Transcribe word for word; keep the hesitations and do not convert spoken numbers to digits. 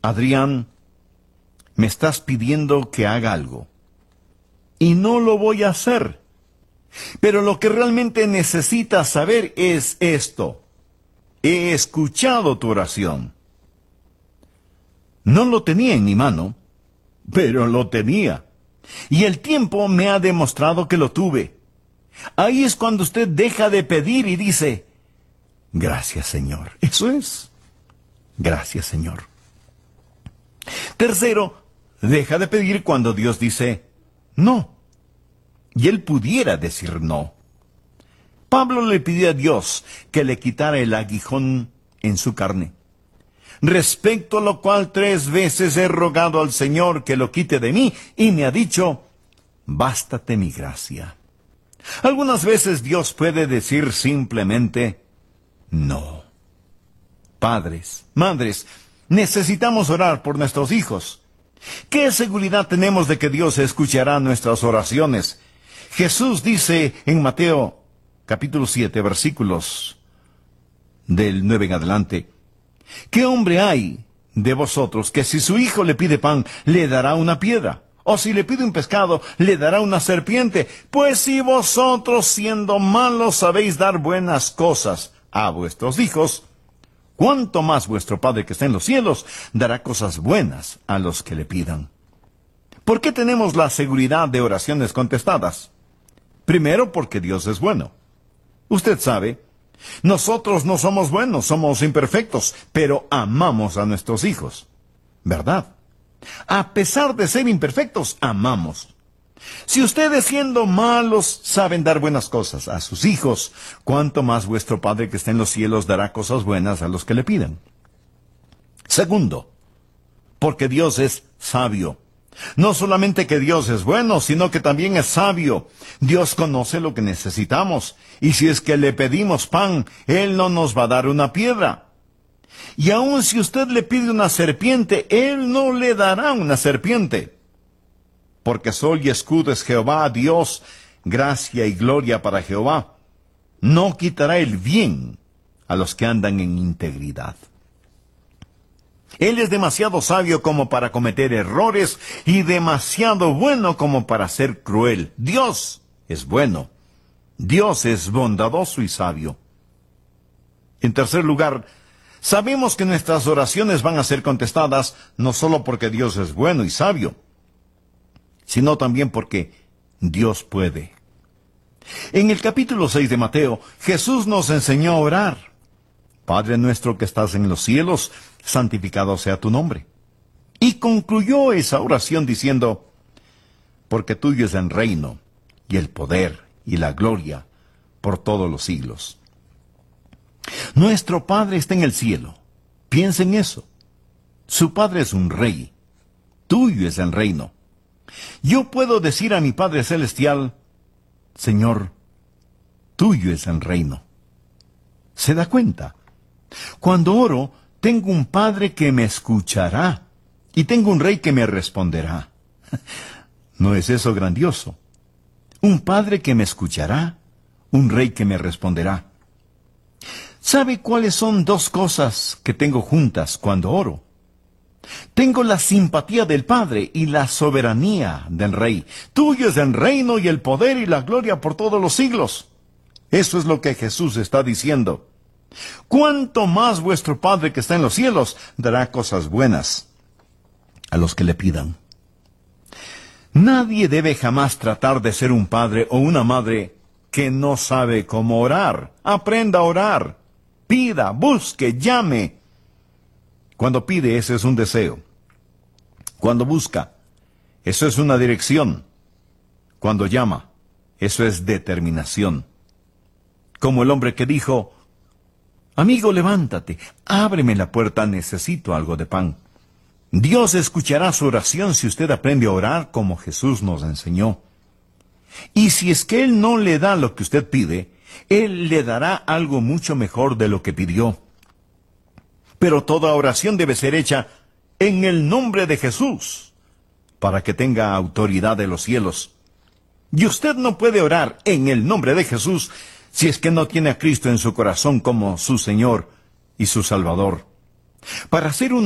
Adrián, me estás pidiendo que haga algo, y no lo voy a hacer. Pero lo que realmente necesitas saber es esto. He escuchado tu oración. No lo tenía en mi mano, pero lo tenía. Y el tiempo me ha demostrado que lo tuve. Ahí es cuando usted deja de pedir y dice, gracias, Señor. Eso es. Gracias, Señor. Tercero, deja de pedir cuando Dios dice, no. Y él pudiera decir no. Pablo le pidió a Dios que le quitara el aguijón en su carne. Respecto a lo cual tres veces he rogado al Señor que lo quite de mí, y me ha dicho, bástate mi gracia. Algunas veces Dios puede decir simplemente, no. Padres, madres, necesitamos orar por nuestros hijos. ¿Qué seguridad tenemos de que Dios escuchará nuestras oraciones? Jesús dice en Mateo capítulo siete, versículos del nueve en adelante, ¿qué hombre hay de vosotros que si su hijo le pide pan, le dará una piedra? O si le pide un pescado, le dará una serpiente. Pues si vosotros, siendo malos, sabéis dar buenas cosas a vuestros hijos, ¿cuánto más vuestro Padre que está en los cielos dará cosas buenas a los que le pidan? ¿Por qué tenemos la seguridad de oraciones contestadas? Primero, porque Dios es bueno. Usted sabe, nosotros no somos buenos, somos imperfectos, pero amamos a nuestros hijos, ¿verdad? A pesar de ser imperfectos, amamos. Si ustedes siendo malos saben dar buenas cosas a sus hijos, ¿cuánto más vuestro Padre que está en los cielos dará cosas buenas a los que le pidan? Segundo, porque Dios es sabio. No solamente que Dios es bueno, sino que también es sabio. Dios conoce lo que necesitamos, y si es que le pedimos pan, Él no nos va a dar una piedra. Y aun si usted le pide una serpiente, Él no le dará una serpiente. Porque sol y escudo es Jehová, Dios, gracia y gloria para Jehová. No quitará el bien a los que andan en integridad. Él es demasiado sabio como para cometer errores y demasiado bueno como para ser cruel. Dios es bueno. Dios es bondadoso y sabio. En tercer lugar, sabemos que nuestras oraciones van a ser contestadas no solo porque Dios es bueno y sabio, sino también porque Dios puede. En el capítulo seis de Mateo, Jesús nos enseñó a orar. Padre nuestro que estás en los cielos, santificado sea tu nombre. Y concluyó esa oración diciendo, porque tuyo es el reino, y el poder, y la gloria, por todos los siglos. Nuestro Padre está en el cielo. Piensa en eso. Su Padre es un rey. Tuyo es el reino. Yo puedo decir a mi Padre Celestial, Señor, tuyo es el reino. ¿Se da cuenta? Cuando oro, tengo un Padre que me escuchará, y tengo un Rey que me responderá. ¿No es eso grandioso? Un Padre que me escuchará, un Rey que me responderá. ¿Sabe cuáles son dos cosas que tengo juntas cuando oro? Tengo la simpatía del Padre y la soberanía del Rey. Tuyo es el reino y el poder y la gloria por todos los siglos. Eso es lo que Jesús está diciendo. ¿Cuánto más vuestro Padre que está en los cielos dará cosas buenas a los que le pidan? Nadie debe jamás tratar de ser un padre o una madre que no sabe cómo orar. Aprenda a orar. Pida, busque, llame. Cuando pide, ese es un deseo. Cuando busca, eso es una dirección. Cuando llama, eso es determinación. Como el hombre que dijo, amigo, levántate, ábreme la puerta, necesito algo de pan. Dios escuchará su oración si usted aprende a orar como Jesús nos enseñó. Y si es que Él no le da lo que usted pide, Él le dará algo mucho mejor de lo que pidió. Pero toda oración debe ser hecha en el nombre de Jesús, para que tenga autoridad de los cielos. Y usted no puede orar en el nombre de Jesús si es que no tiene a Cristo en su corazón como su Señor y su Salvador. Para ser un